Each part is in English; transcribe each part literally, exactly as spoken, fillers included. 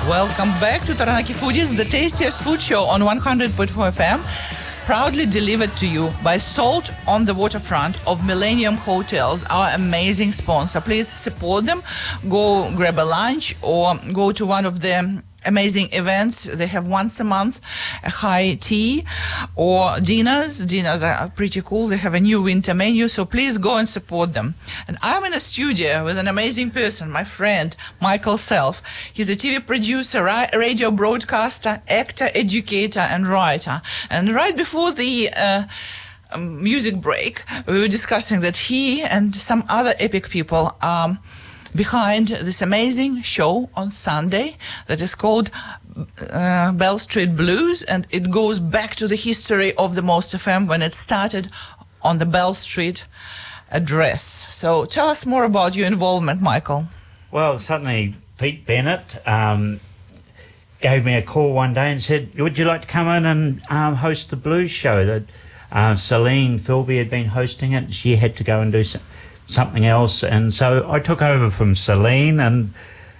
Welcome back to Taranaki Foodies, the tastiest food show on one hundred point four F M. Proudly delivered to you by Salt on the Waterfront of Millennium Hotels, our amazing sponsor. Please support them. Go grab a lunch or go to one of the amazing events. They have once a month a high tea or dinners. Dinners are pretty cool. They have a new winter menu, so please go and support them. And I'm in a studio with an amazing person, my friend, Michael Self. He's a T V producer, radio broadcaster, actor, educator, and writer. And right before the uh, music break, we were discussing that he and some other epic people um behind this amazing show on Sunday that is called uh, Bell Street Blues, and it goes back to the history of the Most F M when it started on the Bell Street address. So tell us more about your involvement, Michael. Well, suddenly Pete Bennett um, gave me a call one day and said, would you like to come in and um, host the blues show? That uh, Celine Philby had been hosting it. She had to go and do something. something else, and so I took over from Celine, and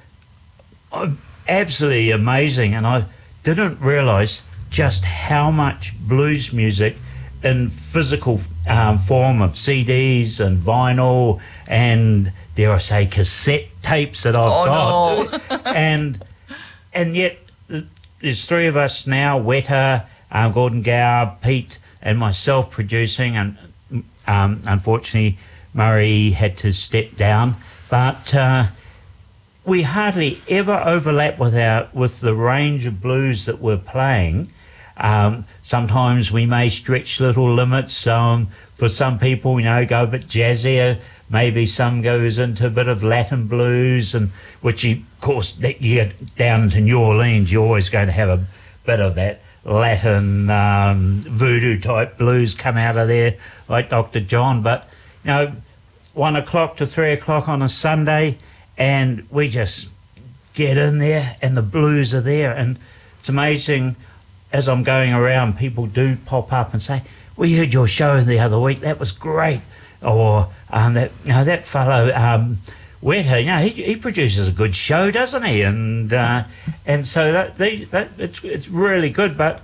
I'm absolutely amazing, and I didn't realise just how much blues music in physical um, form of C Ds and vinyl and, dare I say, cassette tapes that I've oh, got. No. and and yet there's three of us now, Weta, uh, Gordon Gower, Pete and myself producing, and um, unfortunately Murray had to step down, but uh, we hardly ever overlap with our with the range of blues that we're playing. Um, sometimes we may stretch little limits. Um, for some people, you know, go a bit jazzier. Maybe some goes into a bit of Latin blues, and which, you, of course, that you get down to New Orleans, you're always going to have a bit of that Latin um, voodoo type blues come out of there, like Doctor John, but. You know, one o'clock to three o'clock on a Sunday, and we just get in there, and the blues are there. And it's amazing, as I'm going around, people do pop up and say, we heard your show the other week, that was great. Or um, that you know that fellow, um, Weta, you know, he, he produces a good show, doesn't he? And uh, and so that, they, that it's, it's really good. But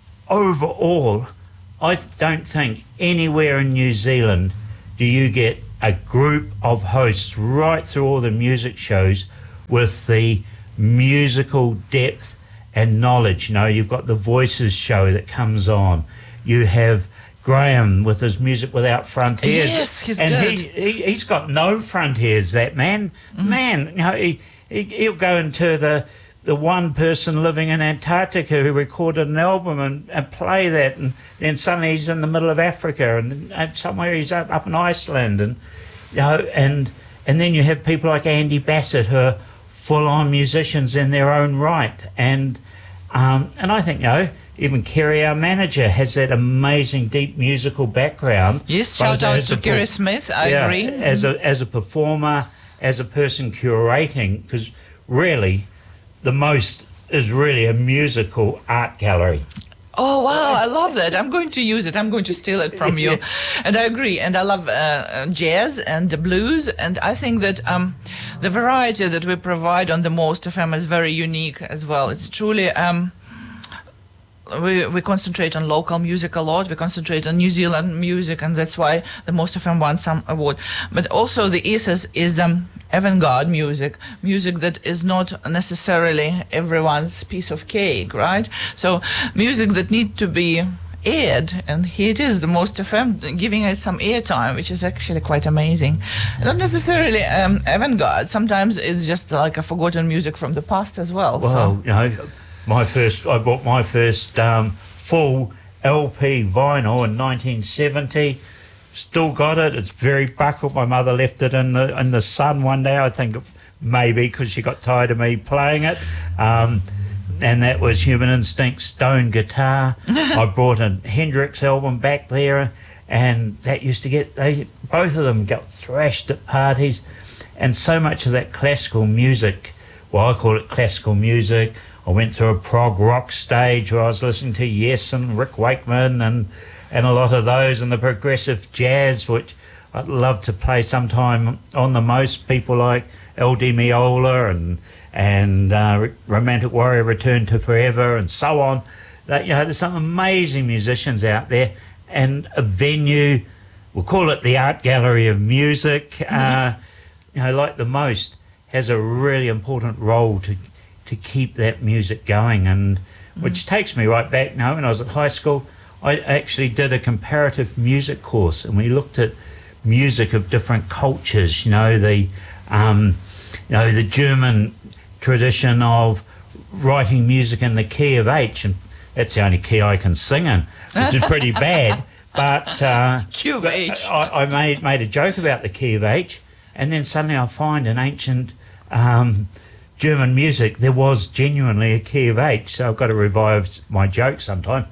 overall, I don't think anywhere in New Zealand do you get a group of hosts right through all the music shows with the musical depth and knowledge. You know, you've got the Voices show that comes on. You have Graham with his Music Without Frontiers. Yes, he's and good. He, he, he's got no frontiers, that man. Mm. Man, you know, he, he, he'll go into the... the one person living in Antarctica who recorded an album and, and play that, and then suddenly he's in the middle of Africa, and, and somewhere he's up, up in Iceland, and you know, and and then you have people like Andy Bassett who are full-on musicians in their own right, and um, and I think, you know, even Kerry, our manager, has that amazing deep musical background. Yes, shout out to Kerry Smith. I yeah, agree. As a as a performer, as a person curating, because really. The most is really a musical art gallery. Oh, wow, I love that. I'm going to use it. I'm going to steal it from you. And I agree. And I love uh, jazz and the blues. And I think that um, the variety that we provide on the Most F M is very unique as well. It's truly... Um, We, we concentrate on local music a lot. We concentrate on New Zealand music, and that's why the Most of them won some award. But also the ethos is um, avant-garde music, music that is not necessarily everyone's piece of cake, right? So music that need to be aired, and here it is, the Most of them giving it some airtime, which is actually quite amazing. Not necessarily um, avant-garde. Sometimes it's just like a forgotten music from the past as well. Well, so. you know, my first, I bought my first um, full L P vinyl in nineteen seventy. Still got it. It's very buckled. My mother left it in the in the sun one day. I think maybe because she got tired of me playing it. Um, and that was Human Instinct Stone Guitar. I brought a Hendrix album back there, and that used to get, they both of them got thrashed at parties. And so much of that classical music, well, I call it classical music. I went through a prog rock stage where I was listening to Yes and Rick Wakeman and, and a lot of those, and the progressive jazz, which I'd love to play sometime on the Most. People like El Di Meola and and uh, Romantic Warrior Return to Forever and so on. That, you know, there's some amazing musicians out there, and a venue, we'll call it the Art Gallery of Music, mm-hmm. uh, you know, like the most, has a really important role to to keep that music going, and mm-hmm. which takes me right back. You know, when I was at high school, I actually did a comparative music course, and we looked at music of different cultures. You know, the um, you know the German tradition of writing music in the key of H, and that's the only key I can sing in, which is pretty bad. But uh, key of H. I, I made made a joke about the key of H, and then suddenly I find in ancient um, German music there was genuinely a key of H. So I've got to revive my joke sometime.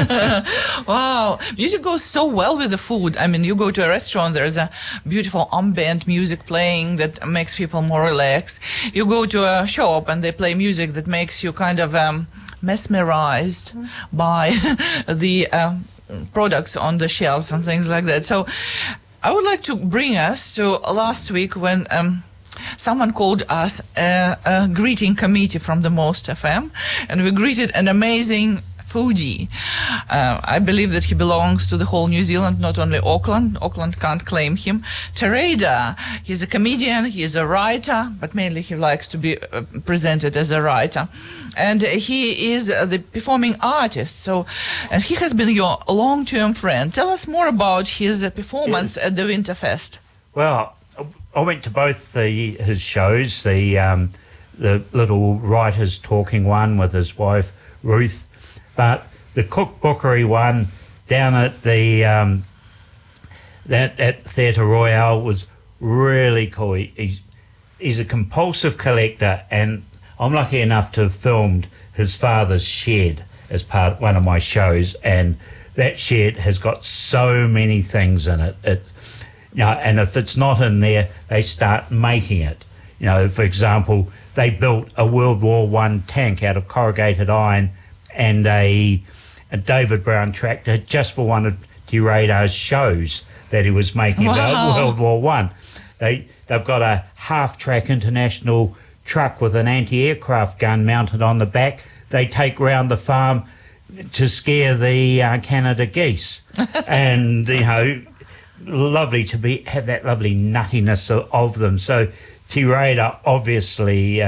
Wow, music goes so well with the food. I mean, you go to a restaurant, there's a beautiful ambient music playing that makes people more relaxed. You go to a shop and they play music that makes you kind of um, mesmerized by the um, products on the shelves and things like that. So I would like to bring us to last week when um, someone called us a, a greeting committee from the Most F M, and we greeted an amazing foodie. Uh, I believe that he belongs to the whole New Zealand, not only Auckland. Auckland can't claim him. Tereda, he's a comedian, he's a writer, but mainly he likes to be uh, presented as a writer. And uh, he is uh, the performing artist. So, and he has been your long-term friend. Tell us more about his uh, performance yes. at the Winterfest. Well, I went to both the, his shows, the um, the little writers talking one with his wife Ruth, but the cookbookery one down at the um, that at Theatre Royale was really cool. He, he's he's a compulsive collector, and I'm lucky enough to have filmed his father's shed as part of one of my shows, and that shed has got so many things in it. It You know, and if it's not in there, they start making it. You know, for example, they built a World War One tank out of corrugated iron and a, a David Brown tractor just for one of T Radar's shows that he was making wow. about World War One. They they've got a half-track international truck with an anti-aircraft gun mounted on the back. They take round the farm to scare the uh, Canada geese, and you know. Lovely to be have that lovely nuttiness of, of them. So T Radar obviously uh,